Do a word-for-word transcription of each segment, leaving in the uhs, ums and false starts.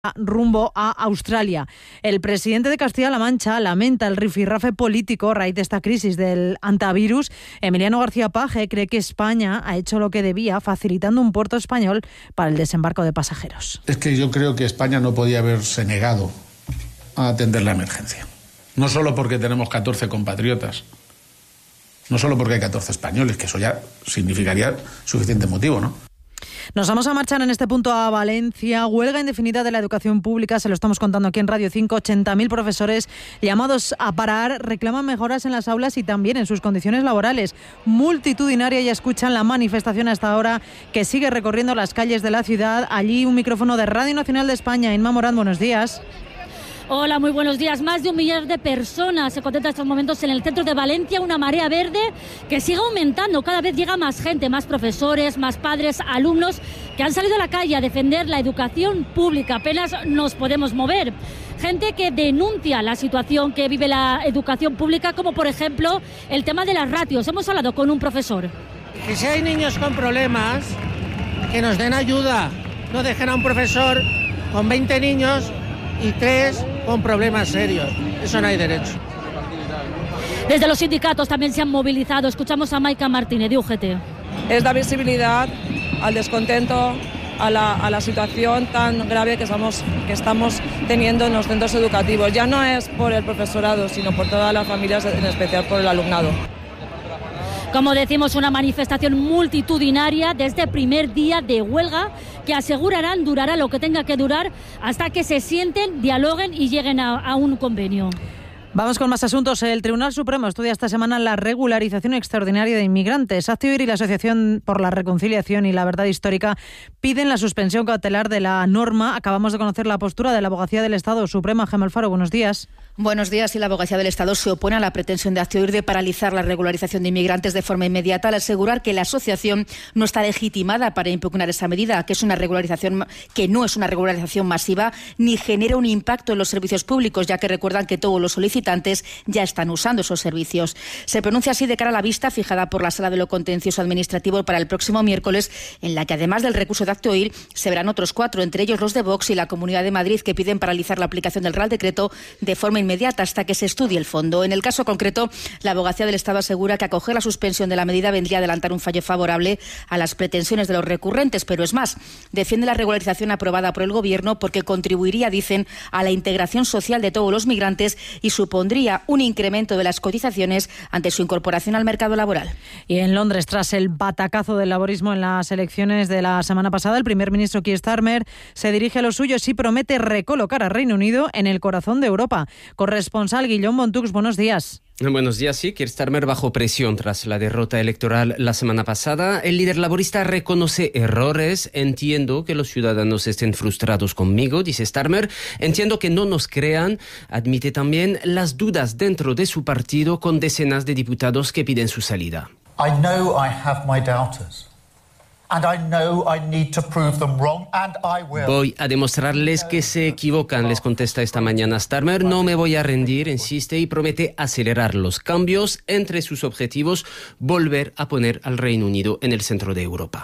rumbo a Australia. El presidente de Castilla-La Mancha lamenta el rifirrafe político a raíz de esta crisis del antivirus. Emiliano García Paje cree que España ha hecho lo que debía, facilitando un puerto español para el desembarco de pasajeros. Es que yo creo que España no podía haberse negado a atender la emergencia. No solo porque tenemos catorce compatriotas, no solo porque hay catorce españoles, que eso ya significaría suficiente motivo, ¿no? Nos vamos a marchar en este punto a Valencia. Huelga indefinida de la educación pública, se lo estamos contando aquí en Radio cinco. ochenta mil profesores llamados a parar reclaman mejoras en las aulas y también en sus condiciones laborales. Multitudinaria, ya escuchan la manifestación hasta ahora que sigue recorriendo las calles de la ciudad. Allí un micrófono de Radio Nacional de España. Inma Morán, buenos días. Hola, muy buenos días. Más de un millar de personas se contempla en estos momentos en el centro de Valencia, una marea verde que sigue aumentando. Cada vez llega más gente, más profesores, más padres, alumnos que han salido a la calle a defender la educación pública. Apenas nos podemos mover. Gente que denuncia la situación que vive la educación pública, como por ejemplo el tema de las ratios. Hemos hablado con un profesor. Que si hay niños con problemas, que nos den ayuda. No dejen a un profesor con veinte niños y tres con problemas serios. Eso no hay derecho. Desde los sindicatos también se han movilizado. Escuchamos a Maica Martínez de U G T. Es dar visibilidad al descontento, a la, a la situación tan grave que estamos, que estamos teniendo en los centros educativos. Ya no es por el profesorado, sino por todas las familias, en especial por el alumnado. Como decimos, una manifestación multitudinaria desde el primer día de huelga que asegurarán durará lo que tenga que durar hasta que se sienten, dialoguen y lleguen a, a un convenio. Vamos con más asuntos. El Tribunal Supremo estudia esta semana la regularización extraordinaria de inmigrantes. Actioir y la Asociación por la Reconciliación y la Verdad Histórica piden la suspensión cautelar de la norma. Acabamos de conocer la postura de la Abogacía del Estado Suprema. Gemma Alfaro, buenos días. Buenos días. Y la Abogacía del Estado se opone a la pretensión de Actioir de paralizar la regularización de inmigrantes de forma inmediata, al asegurar que la asociación no está legitimada para impugnar esa medida, que es una regularización que no es una regularización masiva ni genera un impacto en los servicios públicos, ya que recuerdan que todos los solicitantes ya están usando esos servicios. Se pronuncia así de cara a la vista fijada por la Sala de lo Contencioso Administrativo para el próximo miércoles, en la que además del recurso de Actioir se verán otros cuatro, entre ellos los de Vox y la Comunidad de Madrid, que piden paralizar la aplicación del Real Decreto de forma inmediata hasta que se estudie el fondo. En el caso concreto, la Abogacía del Estado asegura que acoger la suspensión de la medida vendría a adelantar un fallo favorable a las pretensiones de los recurrentes, pero es más, defiende la regularización aprobada por el Gobierno porque contribuiría, dicen, a la integración social de todos los migrantes y su supondría un incremento de las cotizaciones ante su incorporación al mercado laboral. Y en Londres, tras el batacazo del laborismo en las elecciones de la semana pasada, el primer ministro Keir Starmer se dirige a los suyos y promete recolocar a Reino Unido en el corazón de Europa. Corresponsal Guillaume Montux, buenos días. Buenos días, sí. Keir Starmer bajo presión tras la derrota electoral la semana pasada. El líder laborista reconoce errores. Entiendo que los ciudadanos estén frustrados conmigo, dice Starmer. Entiendo que no nos crean. Admite también las dudas dentro de su partido con decenas de diputados que piden su salida. I know I have my doubters. And I know I need to prove them wrong, and I will. Voy a demostrarles que se equivocan, les contesta esta mañana Starmer. No me voy a rendir, insiste, y promete acelerar los cambios. Entre sus objetivos, volver a poner al Reino Unido en el centro de Europa.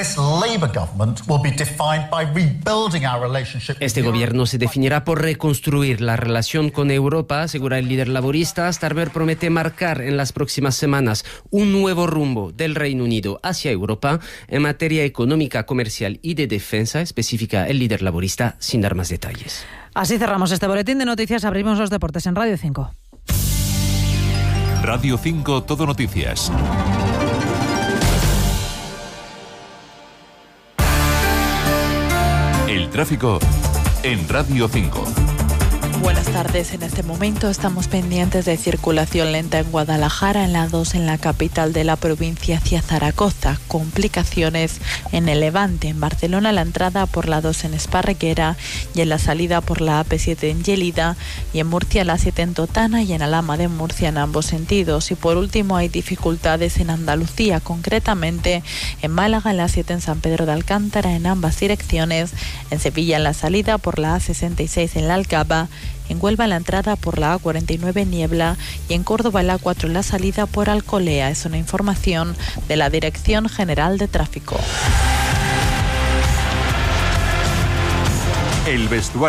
Este gobierno se definirá por reconstruir la relación con Europa, asegura el líder laborista. Starmer promete marcar en las próximas semanas un nuevo rumbo del Reino Unido hacia Europa en materia económica, comercial y de defensa, especifica el líder laborista sin dar más detalles. Así cerramos este boletín de noticias. Abrimos los deportes en Radio cinco. Radio cinco, Todo Noticias. El tráfico en Radio cinco. Buenas tardes. En este momento estamos pendientes de circulación lenta en Guadalajara, en la dos en la capital de la provincia hacia Zaragoza. Complicaciones en el Levante. En Barcelona la entrada por la dos en Esparreguera y en la salida por la A P siete en Lleida, y en Murcia la siete en Totana y en Alhama de Murcia en ambos sentidos. Y por último hay dificultades en Andalucía, concretamente en Málaga en la siete en San Pedro de Alcántara en ambas direcciones, en Sevilla en la salida por la A sesenta y seis en la Alcaba, en Huelva en la entrada por la A cuarenta y nueve Niebla y en Córdoba la A cuatro en la salida por Alcolea. Es una información de la Dirección General de Tráfico. El vestuario.